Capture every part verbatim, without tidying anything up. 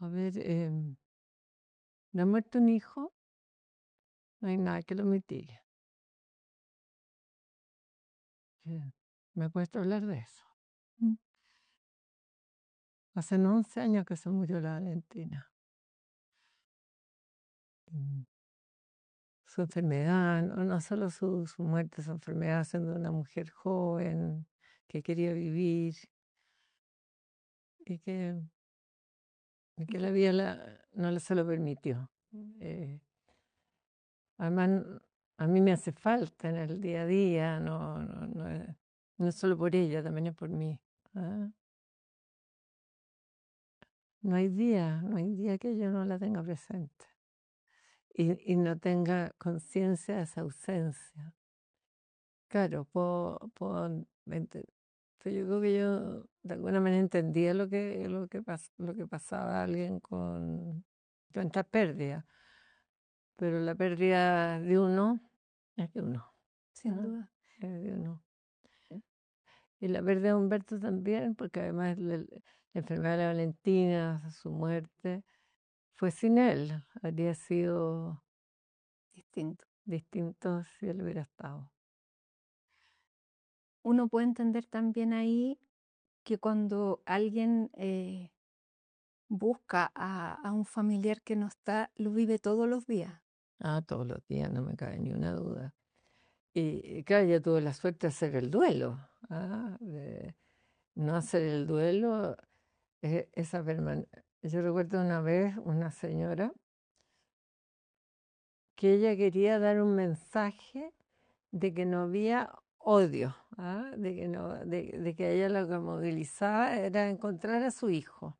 A ver, em, me ha muerto un hijo, no hay nada que lo mitigue. Eh, Me cuesta hablar de eso. Mm. Hace once años que se murió la Valentina. Mm, Su enfermedad, no, no solo su, su muerte, su enfermedad, siendo una mujer joven que quería vivir y que, y que la vida la- no le se lo permitió. Eh, Además, n- a mí me hace falta en el día a día, no, no, no es, no es solo por ella, también es por mí. ¿Ah? No hay día, no hay día que yo no la tenga presente y, y no tenga conciencia de esa ausencia. Claro, puedo, puedo ente- pero yo creo que yo de alguna manera entendía lo que, lo que, pas- lo que pasaba a alguien con, con esta pérdida, pero la pérdida de uno es de uno. Sin ¿Ah? duda. Es de uno. Y la pérdida de Humberto también, porque además la, la enfermedad de la Valentina, su muerte, fue sin él. Habría sido Distinto. distinto si él hubiera estado. Uno puede entender también ahí que cuando alguien eh, busca a, a un familiar que no está, lo vive todos los días. Ah, todos los días, no me cabe ni una duda. Y, y claro, yo tuve la suerte de hacer el duelo. ¿Ah? De no hacer el duelo, eh, esa perman- Yo recuerdo una vez una señora que ella quería dar un mensaje de que no había odio, ¿ah? De que no, de, de que a ella lo que movilizaba era encontrar a su hijo.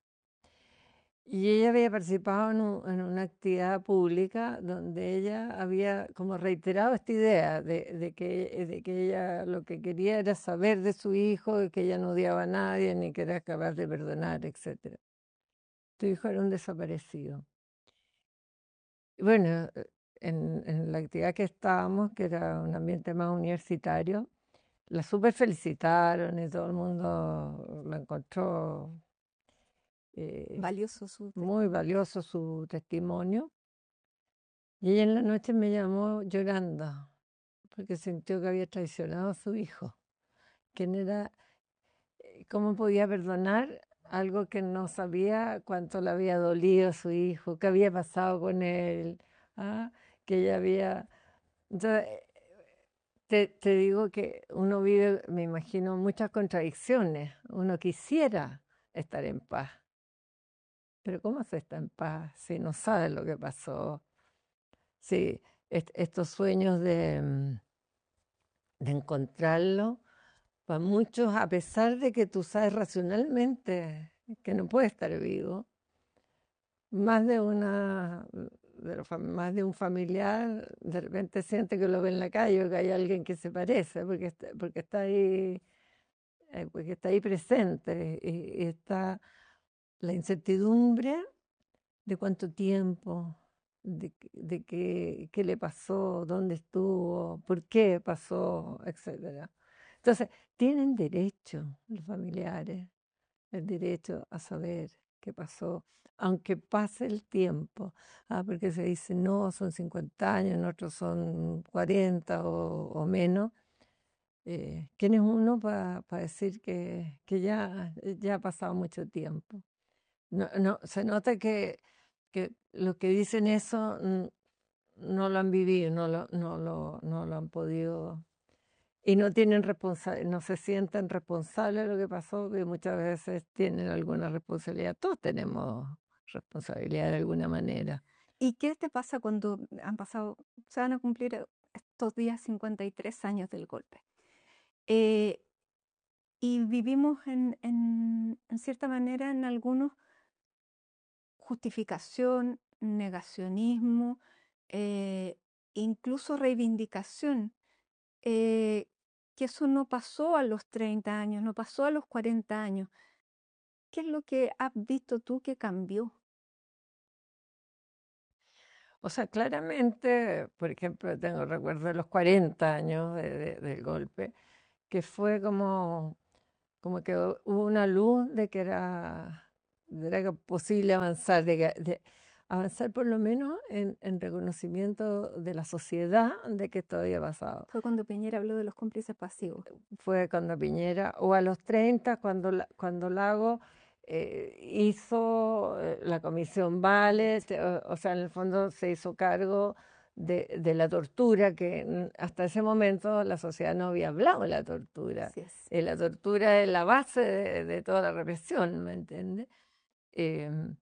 Y ella había participado en, un- en una actividad pública donde ella había como reiterado esta idea de, de que, de que ella lo que quería era saber de su hijo, de que ella no odiaba a nadie, ni que era capaz de perdonar, etcétera. Tu hijo era un desaparecido. Y bueno, eh, en, en la actividad que estábamos, que era un ambiente más universitario, la super felicitaron y todo el mundo lo encontró eh, Valioso su muy testimonio. valioso su testimonio. Y ella en la noche me llamó llorando porque sintió que había traicionado a su hijo. ¿Quién era? eh, ¿Cómo podía perdonar algo que no sabía cuánto le había dolido a su hijo, qué había pasado con él? ¿Ah? Que ella había... Entonces, eh, te, te digo que uno vive, me imagino, muchas contradicciones. Uno quisiera estar en paz, pero ¿cómo se está en paz si no sabe lo que pasó? Si est- estos sueños de, mm, de encontrarlo, para muchos, a pesar de que tú sabes racionalmente que no puede estar vivo, más de una, de los fam- más de un familiar de repente siente que lo ve en la calle o que hay alguien que se parece, porque está, porque está ahí, eh, porque está ahí presente y, y está la incertidumbre de cuánto tiempo, de, qué- de qué, qué le pasó, dónde estuvo, por qué pasó, etcétera. Entonces, tienen derecho los familiares, el derecho a saber qué pasó, aunque pase el tiempo. Ah, porque se dice, no, son cincuenta años, en otros son cuarenta o, o menos. Eh, ¿quién es uno para decir que, que ya, ya ha pasado mucho tiempo? No, no, se nota que, que los que dicen eso mm, no lo han vivido, no lo, no lo, no lo han podido y no tienen responsa- no se sienten responsables de lo que pasó, que muchas veces tienen alguna responsabilidad. Todos tenemos responsabilidad de alguna manera. ¿Y qué te pasa cuando han pasado, se van a cumplir eh, estos días cincuenta y tres años del golpe? Eh, y vivimos en, en, en cierta manera en algunos justificación, negacionismo, eh, incluso reivindicación, eh, que eso no pasó a los treinta años, no pasó a los cuarenta años. ¿Qué es lo que has visto tú que cambió? O sea, claramente, por ejemplo, tengo recuerdo de los cuarenta años de- de- del golpe, que fue como, como que hubo una luz de que era era posible avanzar, de, que- de avanzar por lo menos en, en reconocimiento de la sociedad de que esto había pasado. Fue cuando Piñera habló de los cómplices pasivos. Fue cuando Piñera, o a los treinta, cuando, la- cuando Lago eh, hizo eh, la comisión Vale, te- o, o sea, en el fondo se hizo cargo de, de la tortura, que mm, hasta ese momento la sociedad no había hablado de la tortura. Así es. Eh, la tortura es la base de, de toda la represión, ¿me entiendes? Em,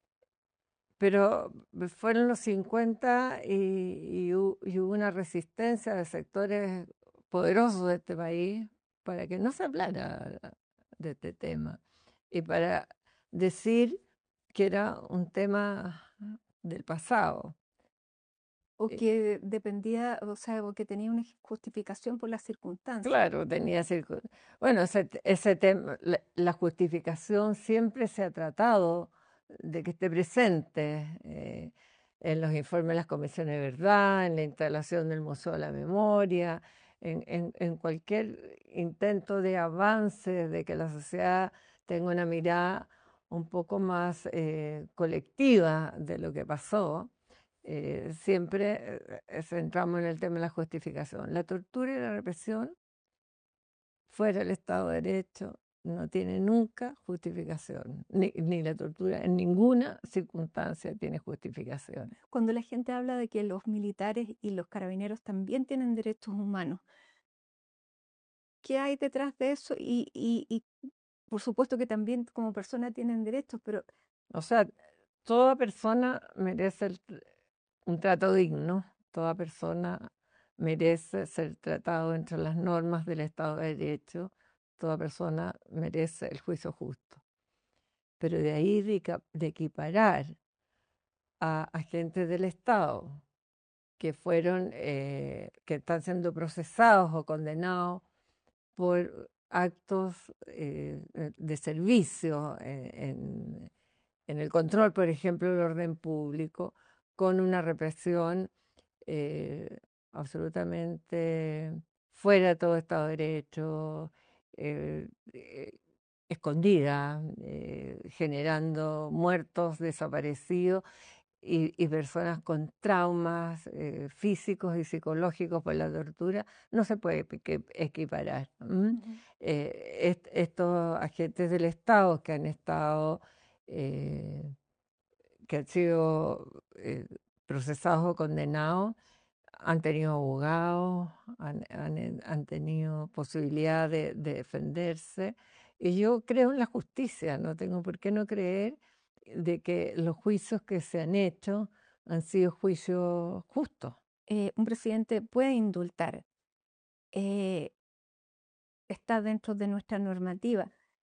pero fueron los cincuenta y, y hu- y hubo una resistencia de sectores poderosos de este país para que no se hablara de este tema y para decir que era un tema del pasado. O Eh, que dependía, o sea, o que tenía una justificación por las circunstancias. Claro, tenía circun- Bueno, ese, te- ese tema, la, la justificación siempre se ha tratado de que esté presente eh, en los informes de las comisiones de verdad, en la instalación del Museo de la Memoria, en, en- en cualquier intento de avance, de que la sociedad tenga una mirada un poco más eh, colectiva de lo que pasó. Eh, siempre eh, centramos en el tema de la justificación. La tortura y la represión fuera del Estado de Derecho no tiene nunca justificación, ni, ni la tortura en ninguna circunstancia tiene justificación. Cuando la gente habla de que los militares y los carabineros también tienen derechos humanos, ¿qué hay detrás de eso? Y, y, y por supuesto que también como persona tienen derechos, pero O sea, toda persona merece el tr- un trato digno, toda persona merece ser tratado entre las normas del Estado de Derecho, toda persona merece el juicio justo. Pero de ahí de, ca- de equiparar a agentes del Estado que fueron, eh, que están siendo procesados o condenados por actos eh, eh, de servicio eh, en, en el control, por ejemplo, del orden público, con una represión eh, absolutamente fuera de todo Estado de Derecho, eh, eh, escondida, eh, generando muertos, desaparecidos y, y personas con traumas eh, físicos y psicológicos por la tortura, no se puede que- equiparar. ¿m? ujú, Eh, est- estos agentes del Estado que han estado, eh, que han sido eh, procesados o condenados, han tenido abogados, han, han- han tenido posibilidad de, de defenderse. Y yo creo en la justicia, no tengo por qué no creer de que los juicios que se han hecho han sido juicios justos. eh, un presidente puede indultar, eh, está dentro de nuestra normativa.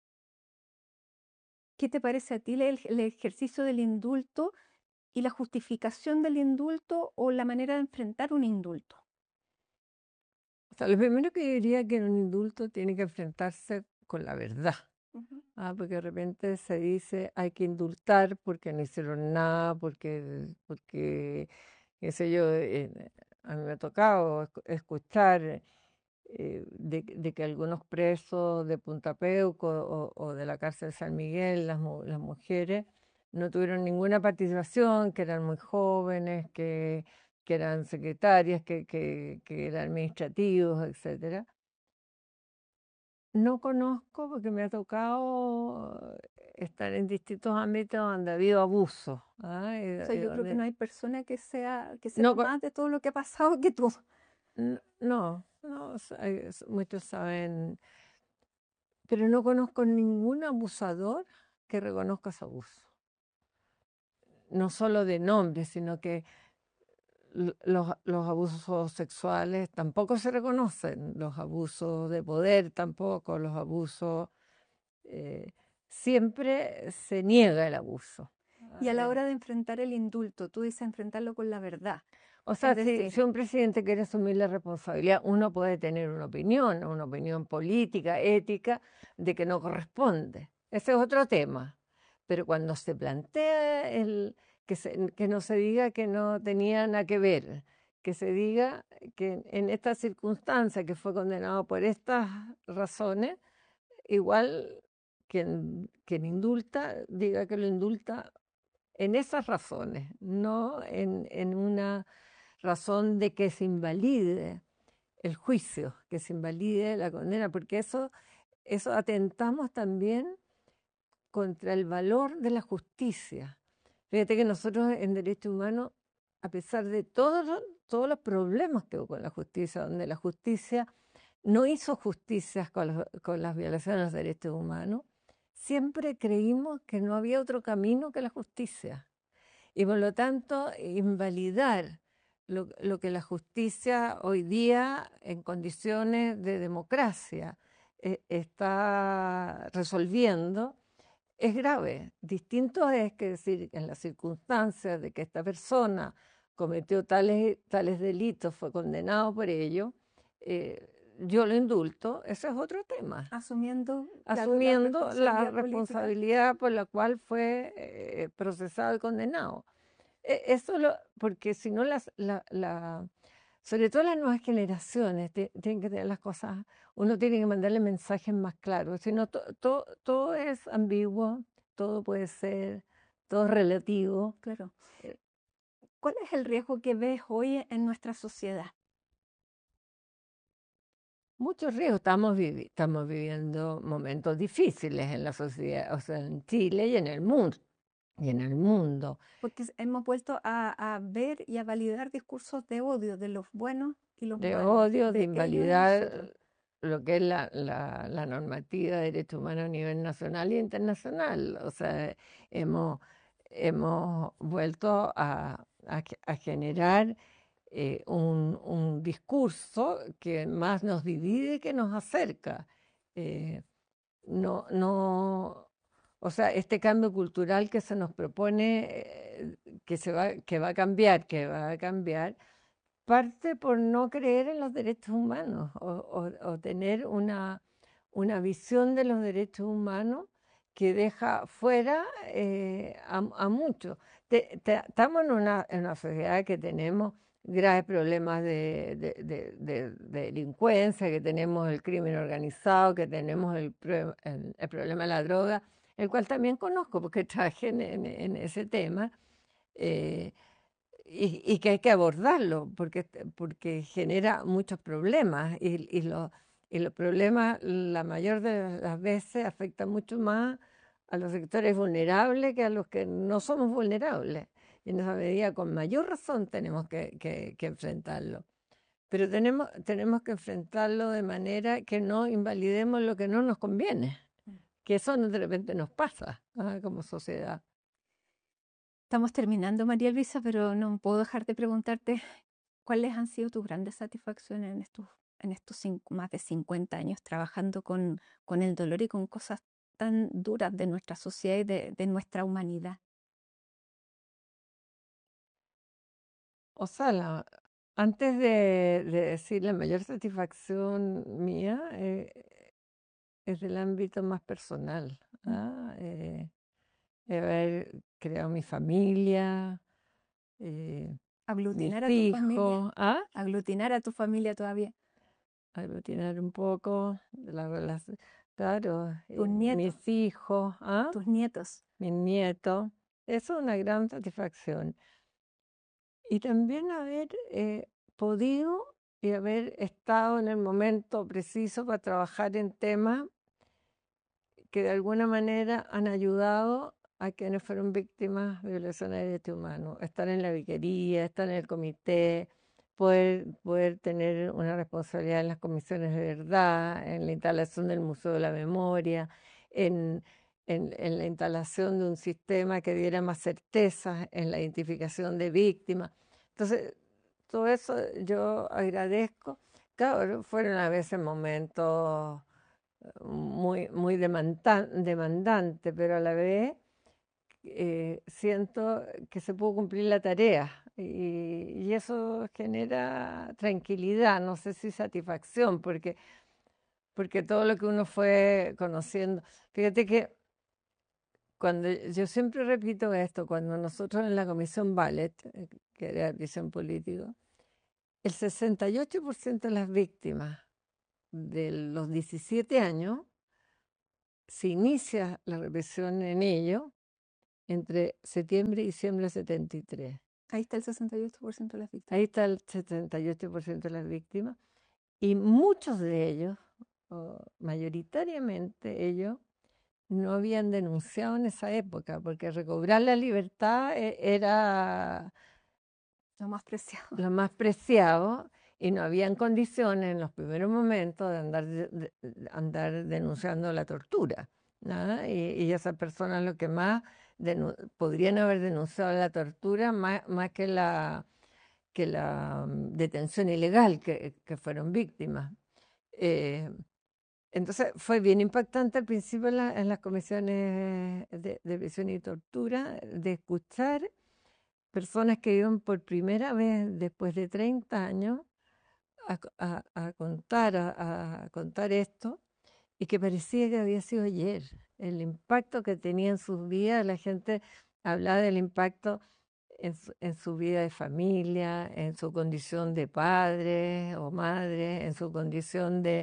¿Qué te parece a ti el, el ejercicio del indulto y la justificación del indulto o la manera de enfrentar un indulto? O sea, lo primero que diría que un indulto tiene que enfrentarse con la verdad. Ujú. Ah, porque de repente se dice hay que indultar porque no hicieron nada, porque, porque qué sé yo, eh, a mí me ha tocado escu- escuchar eh, de, de que algunos presos de Punta Peuco o, o de la cárcel San Miguel, las, mu- las mujeres, no tuvieron ninguna participación, que eran muy jóvenes, que, que eran secretarias, que, que, que eran administrativos, etcétera. No conozco porque me ha tocado estar en distintos ámbitos donde ha habido abuso. ¿Ah? Y O sea, y yo creo que donde- no hay persona que sea, que no, sepa co- más de todo lo que ha pasado que tú. n- no, no, s- hay- s- muchos saben, pero no conozco ningún abusador que reconozca su abuso. No solo de nombre, sino que l- los, los abusos sexuales tampoco se reconocen, los abusos de poder tampoco, los abusos... eh, siempre se niega el abuso. Y a la Eh, hora de enfrentar el indulto, tú dices enfrentarlo con la verdad. O Es sea, si, decir, si un presidente quiere asumir la responsabilidad, uno puede tener una opinión, una opinión política, ética, de que no corresponde. Ese es otro tema. Pero cuando se plantea el, que, se- que no se diga que no tenía nada que ver, que se diga que en esta circunstancia que fue condenado por estas razones, igual quien, quien indulta diga que lo indulta en esas razones, no en, en una razón de que se invalide el juicio, que se invalide la condena, porque eso, eso atentamos también contra el valor de la justicia. Fíjate que nosotros en derechos humanos, a pesar de todos los, todos los problemas que hubo con la justicia, donde la justicia no hizo justicias con, los, con las violaciones de los derechos humanos, siempre creímos que no había otro camino que la justicia. Y por lo tanto, invalidar lo, lo que la justicia hoy día, en condiciones de democracia, eh, está resolviendo, es grave. Distinto es que decir en las circunstancias de que esta persona cometió tales, tales delitos, fue condenado por ello, eh, yo lo indulto, ese es otro tema. Asumiendo, claro, la Asumiendo la responsabilidad política. responsabilidad por la cual fue eh, procesado y condenado. Eh, Eso lo, porque si no, las, la, la, sobre todo las nuevas generaciones ti- tienen que tener las cosas, uno tiene que mandarle mensajes más claros, si no, to- to- todo es ambiguo, todo puede ser, todo es relativo. Claro. Eh, ¿Cuál es el riesgo que ves hoy en nuestra sociedad? Muchos riesgos, estamos, vivi- estamos viviendo momentos difíciles en la sociedad, o sea, en Chile y en el mundo, y en el mundo. Porque s- hemos vuelto a, a ver y a validar discursos de odio de los buenos y los De malos, odio, de de ellos y nosotros. invalidar lo que es la, la, la normativa de derechos humanos a nivel nacional e internacional. O sea, hemos, hemos vuelto a, a ge- a generar eh, un, un discurso que más nos divide que nos acerca. Eh, no, no, o sea, este cambio cultural que se nos propone, eh, que se va, que va a cambiar, que va a cambiar parte por no creer en los derechos humanos o, o- o tener una, una visión de los derechos humanos que deja fuera eh, a, a muchos. Te- te- estamos en una, en una sociedad que tenemos graves problemas de, de- de- de- de delincuencia, que tenemos el crimen organizado, que tenemos el, pro- el- el problema de la droga, el cual también conozco porque trabajé en, en- en ese tema. eh, y, y que hay que abordarlo porque, porque genera muchos problemas y, y, lo- y los problemas la mayor de las veces afectan mucho más a los sectores vulnerables que a los que no somos vulnerables. Y en esa medida, con mayor razón, tenemos que, que- que enfrentarlo. Pero tenemos, tenemos que enfrentarlo de manera que no invalidemos lo que no nos conviene, Mm. que eso no de repente nos pasa ah, como sociedad. Estamos terminando, María Luisa, pero no puedo dejar de preguntarte cuáles han sido tus grandes satisfacciones en estos, en estos cin- más de cincuenta años trabajando con, con el dolor y con cosas tan duras de nuestra sociedad y de, de nuestra humanidad. O sea, la- antes de, de decir la mayor satisfacción mía eh, es del ámbito más personal, Mm. ¿ah? Eh, de haber creado mi familia, eh, mis Aglutinar a tu familia, hijos, ¿ah? aglutinar a tu familia todavía, Aglutinar un poco de la relación, claro, tus eh, nietos, mis hijos, ¿ah? tus nietos. Mis nietos, eso es una gran satisfacción. Y también haber eh, podido y haber estado en el momento preciso para trabajar en temas que de alguna manera han ayudado a quienes fueron víctimas de violaciones de derechos humanos. Estar en la viquería, estar en el comité, poder, poder tener una responsabilidad en las comisiones de verdad, en la instalación del Museo de la Memoria, en, en, en la instalación de un sistema que diera más certeza en la identificación de víctimas. Entonces, todo eso yo agradezco. Claro, fueron a veces momentos muy, muy demandan- demandante, pero a la vez eh, siento que se pudo cumplir la tarea y, y eso genera tranquilidad, no sé si satisfacción, porque, porque todo lo que uno fue conociendo, fíjate que cuando yo siempre repito esto, cuando nosotros en la Comisión Ballet, eh, que era prisión político, el sesenta y ocho por ciento de las víctimas de los diecisiete años se inicia la represión en ello entre septiembre y diciembre del setenta y tres. Ahí está el sesenta y ocho por ciento de las víctimas. Ahí está el setenta y ocho por ciento de las víctimas. Y muchos de ellos, o mayoritariamente ellos, no habían denunciado en esa época, porque recobrar la libertad e- era Lo más preciado. lo más preciado y no habían condiciones en los primeros momentos de andar, de- de- de andar denunciando la tortura, ¿no? Y, y esas personas lo que más denu- podrían haber denunciado la tortura más, más que la, que la mm, detención ilegal que, que fueron víctimas. Eh, entonces fue bien impactante al principio en, la- en las comisiones de, de prisión y tortura de escuchar personas que iban por primera vez después de treinta años a, co- a- a contar, a, a contar esto y que parecía que había sido ayer. El impacto que tenía en sus vidas, la gente hablaba del impacto en su, en su vida de familia, en su condición de padre o madre, en su condición de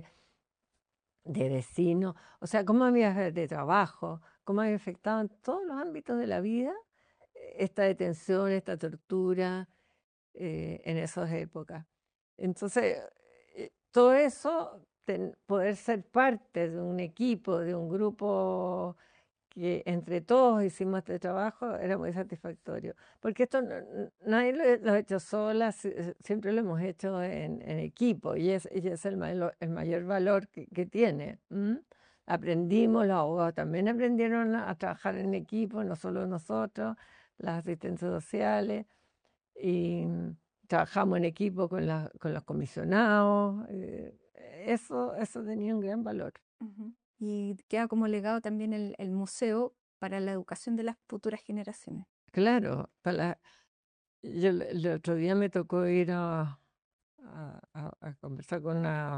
de vecinos, o sea, cómo había de trabajo, cómo había afectado en todos los ámbitos de la vida eh, esta detención, esta tortura eh, en esas épocas. Entonces, eh, todo eso, ten- poder ser parte de un equipo, de un grupo que entre todos hicimos este trabajo, era muy satisfactorio. Porque esto no- n- nadie lo, lo ha hecho sola, si- eh, siempre lo hemos hecho en, en equipo y es, y es el, malo- el mayor valor que, que tiene. ¿M? Aprendimos, los abogados también aprendieron a, a trabajar en equipo, no solo nosotros, las asistentes sociales, y mm, trabajamos en equipo con, la- con los comisionados. eh, eso, eso tenía un gran valor. Ujú. Y queda como legado también el, el museo para la educación de las futuras generaciones. Claro, para, yo el el otro día me tocó ir a, a- a- a conversar con una,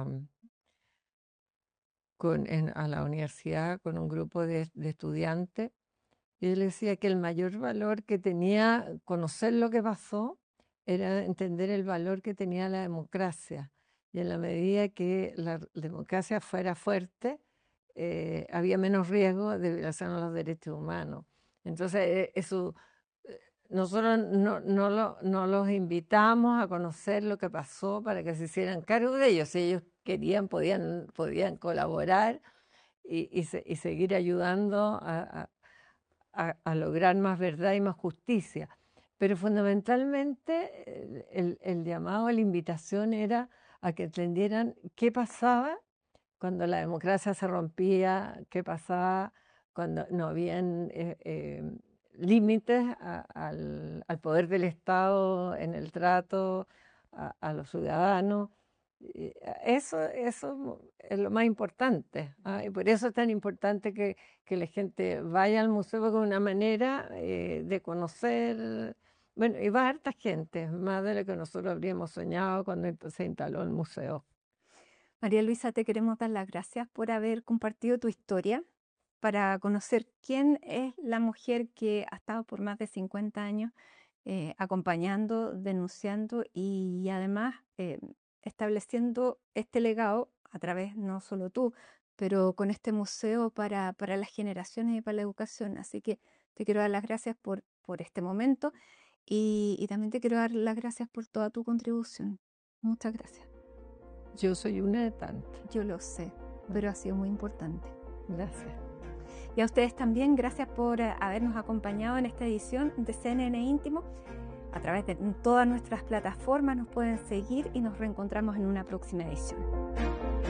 con, en- a la universidad con un grupo de, de estudiantes y yo le decía que el mayor valor que tenía conocer lo que pasó era entender el valor que tenía la democracia. Y en la medida que la democracia fuera fuerte, eh, había menos riesgo de violación a los derechos humanos. Entonces, eh, eso, eh, nosotros no, no, lo- no los invitamos a conocer lo que pasó para que se hicieran cargo de ellos. Si ellos querían, podían, podían colaborar y, y se- y seguir ayudando a, a- a- a lograr más verdad y más justicia. Pero fundamentalmente el, el- el llamado, la invitación era a que entendieran qué pasaba cuando la democracia se rompía, qué pasaba cuando no habían eh, eh, límites a- al, al poder del Estado en el trato a, a los ciudadanos. Y Eso, eso es lo más importante, ¿ah? Y por eso es tan importante que, que la gente vaya al museo, porque es una manera eh, de conocer, bueno, y va harta gente, más de lo que nosotros habríamos soñado cuando se instaló el museo. María Luisa, te queremos dar las gracias por haber compartido tu historia para conocer quién es la mujer que ha estado por más de cincuenta años eh, acompañando, denunciando y además eh, estableciendo este legado a través, no solo tú, pero con este museo para, para las generaciones y para la educación. Así que te quiero dar las gracias por, por este momento y, y también te quiero dar las gracias por toda tu contribución. Muchas gracias. Yo soy una de tantas. Yo lo sé, pero ha sido muy importante. Gracias. Y a ustedes también, gracias por eh, habernos acompañado en esta edición de C N N Íntimo. A través de todas nuestras plataformas nos pueden seguir y nos reencontramos en una próxima edición.